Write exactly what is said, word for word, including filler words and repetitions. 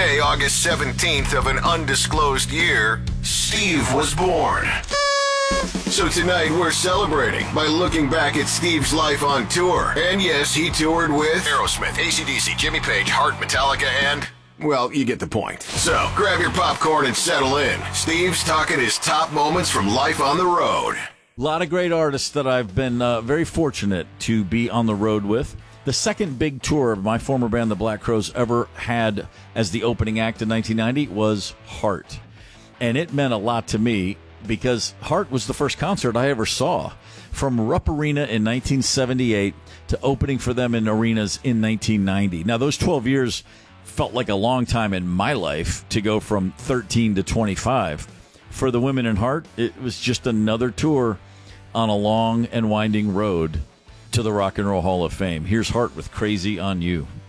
day, August seventeenth of an undisclosed year, Steve was born. So tonight we're celebrating by looking back at Steve's life on tour. And yes, he toured with Aerosmith, A C D C, Jimmy Page, Heart, Metallica, and... well, you get the point. So, grab your popcorn and settle in. Steve's talking his top moments from life on the road. A lot of great artists that I've been uh, very fortunate to be on the road with. The second big tour my former band, the Black Crowes, ever had as the opening act in nineteen ninety was Heart. And it meant a lot to me because Heart was the first concert I ever saw. From Rupp Arena in nineteen seventy-eight to opening for them in arenas in nineteen ninety. Now, those twelve years felt like a long time in my life to go from thirteen to twenty-five. For the women in Heart, it was just another tour on a long and winding road to the Rock and Roll Hall of Fame. Here's Heart with Crazy on You.